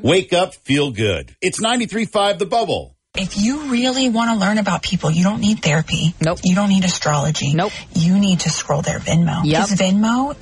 Wake up, feel good. It's 93.5 The Bubble. If you really want to learn about people, you don't need therapy. Nope. You don't need astrology. Nope. You need to scroll their Venmo. Yep. Because Venmo